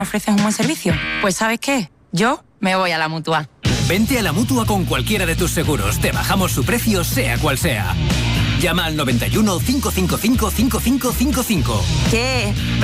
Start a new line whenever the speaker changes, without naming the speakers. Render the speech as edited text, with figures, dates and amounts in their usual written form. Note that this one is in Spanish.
ofreces un buen servicio. Pues ¿sabes qué? Yo me voy a la Mutua.
Vente a la Mutua con cualquiera de tus seguros. Te bajamos su precio, sea cual sea. Llama al 91 555 5555.
¿Qué?